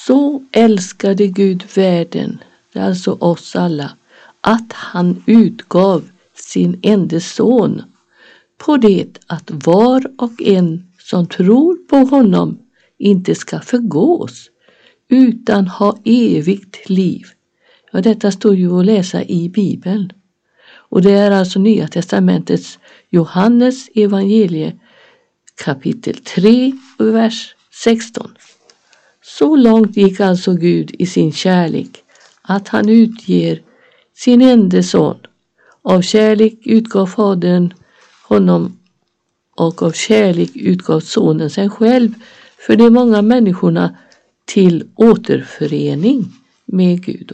Så älskade Gud världen, det är alltså oss alla, att han utgav sin enda son, på det att var och en som tror på honom inte ska förgås utan ha evigt liv. Ja, detta står ju att läsa i Bibeln. Och det är alltså Nya testamentets Johannes evangelie kapitel 3 och vers 16. Så långt gick alltså Gud i sin kärlek att han utger sin enda son. Av kärlek utgav Fadern honom och av kärlek utgav sonen sig själv för de många människorna till återförening med Gud.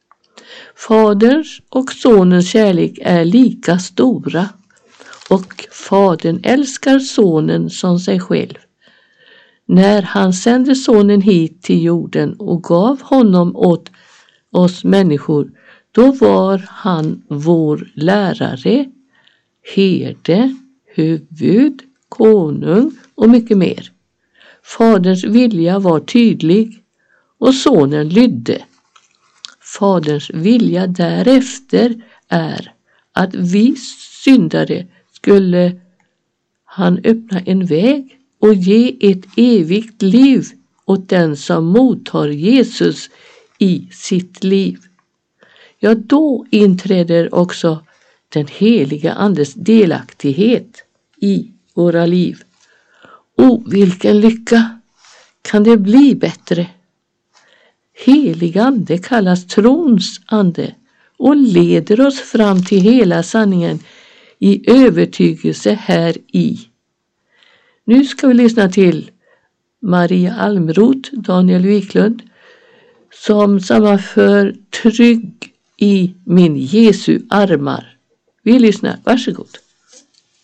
Faderns och sonens kärlek är lika stora och Fadern älskar sonen som sig själv. När han sände sonen hit till jorden och gav honom åt oss människor, då var han vår lärare, herde, huvud, konung och mycket mer. Faderns vilja var tydlig och sonen lydde. Faderns vilja därefter är att vi syndare skulle han öppna en väg och ge ett evigt liv åt den som mottar Jesus i sitt liv. Ja, då inträder också den heliga andes delaktighet i våra liv. Och vilken lycka! Kan det bli bättre? Helig ande kallas trons ande och leder oss fram till hela sanningen i övertygelse här i. Nu ska vi lyssna till Maria Almroth, Daniel Wiklund, som sammanför trygg i min Jesu armar. Vi lyssnar, varsågod.